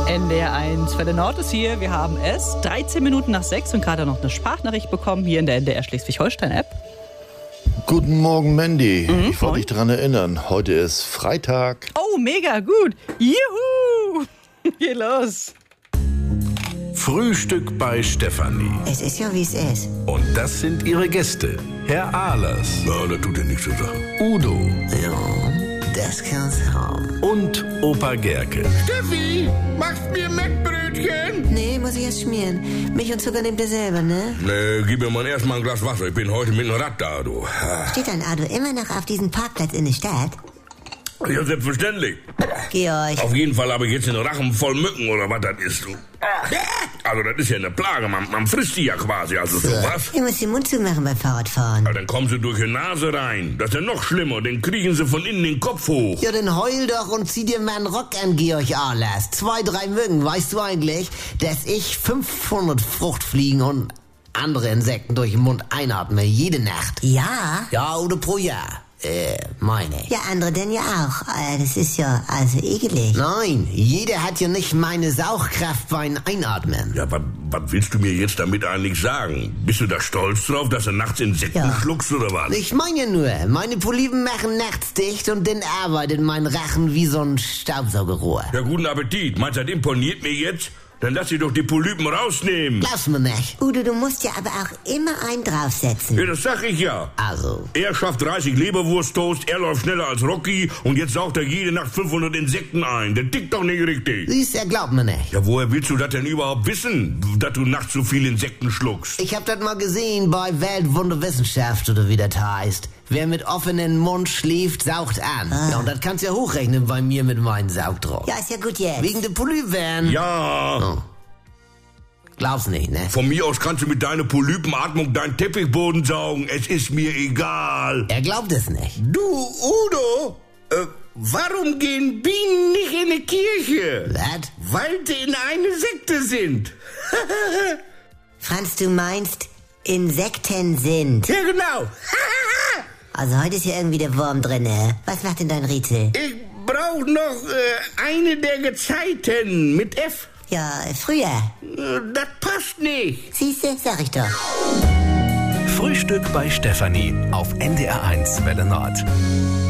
NDR1 Welle Nord ist hier. Wir haben es 13 Minuten nach 6 und gerade noch eine Sprachnachricht bekommen hier in der NDR Schleswig-Holstein-App. Guten Morgen, Mandy. Ich wollte dich daran erinnern, heute ist Freitag. Oh, mega gut. Juhu. Geh los. Frühstück bei Stefanie. Es ist ja, wie es ist. Und das sind ihre Gäste. Herr Ahlers. Ja, das tut ja nichts zur Sache. Udo. Ja, das kann's haben. Und Opa Gerke. Steffi, machst mir Mettbrötchen? Nee, muss ich erst schmieren. Milch und Zucker nehmt ihr selber, ne? Nee, gib mir mal erst mal ein Glas Wasser. Ich bin heute mit dem Rad da, du. Steht dein Auto immer noch auf diesem Parkplatz in der Stadt? Ja, selbstverständlich. Georg. Auf jeden Fall habe ich jetzt den Rachen voll Mücken oder was das ist, du. Also, das ist ja eine Plage. Man frisst die ja quasi, also sowas. Ihr müsst den Mund zumachen beim Fahrradfahren. Ja, dann kommen sie durch die Nase rein. Das ist ja noch schlimmer. Dann kriegen sie von innen den Kopf hoch. Ja, dann heul doch und zieh dir mal einen Rock an, Georg Ahlers. 2, 3 Mücken. Weißt du eigentlich, dass ich 500 Fruchtfliegen und andere Insekten durch den Mund einatme, jede Nacht? Ja? Ja, oder pro Jahr. Meine. Ja, andere denn ja auch. Das ist ja also ekelig. Nein, jeder hat ja nicht meine Saugkraft beim Einatmen. Ja, was willst du mir jetzt damit eigentlich sagen? Bist du da stolz drauf, dass du nachts Insekten schluckst oder was? Ich meine ja nur, meine Polypen machen nachts dicht und dann arbeitet mein Rachen wie so ein Staubsaugerrohr. Ja, guten Appetit. Meinst du, das imponiert mir jetzt? Dann lass sie doch die Polypen rausnehmen. Lass mir nicht. Udo, du musst ja aber auch immer einen draufsetzen. Ja, das sag ich ja. Also. Er schafft 30 Leberwursttoast, er läuft schneller als Rocky und jetzt saugt er jede Nacht 500 Insekten ein. Der tickt doch nicht richtig. Siehst du, er glaubt mir nicht. Ja, woher willst du das denn überhaupt wissen, dass du nachts so viel Insekten schluckst? Ich hab das mal gesehen bei Weltwunderwissenschaft oder wie das heißt. Wer mit offenem Mund schläft, saugt an. Ja, und das kannst du ja hochrechnen bei mir mit meinem Saugdruck. Ja, ist ja gut jetzt. Wegen der Polypen. Ja. Oh. Glaub's nicht, ne? Von mir aus kannst du mit deiner Polypenatmung deinen Teppichboden saugen. Es ist mir egal. Er glaubt es nicht. Du, Udo, warum gehen Bienen nicht in die Kirche? Was? Weil sie in eine Sekte sind. Franz, du meinst, Insekten sind. Ja, genau. Also heute ist ja irgendwie der Wurm drin, Was macht denn dein Rätsel? Ich brauche noch eine der Gezeiten mit F. Ja, früher. Das passt nicht. Siehste, sag ich doch. Frühstück bei Stefanie auf NDR1 Welle Nord.